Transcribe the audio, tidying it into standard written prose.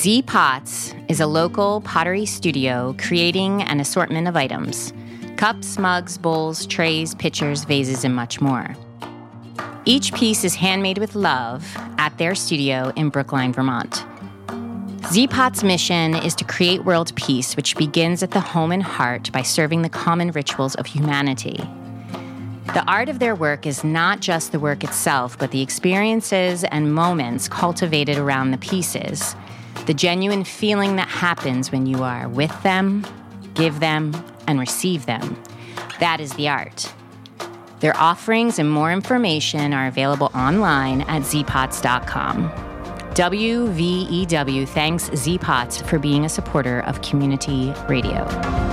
Z Pots is a local pottery studio creating an assortment of items: cups, mugs, bowls, trays, pitchers, vases, and much more. Each piece is handmade with love at their studio in Brookline, Vermont. Z Pot's mission is to create world peace, which begins at the home and heart by serving the common rituals of humanity. The art of their work is not just the work itself, but the experiences and moments cultivated around the pieces, the genuine feeling that happens when you are with them, give them, and receive them. That is the art. Their offerings and more information are available online at zpots.com. WVEW thanks Z Pots for being a supporter of community radio.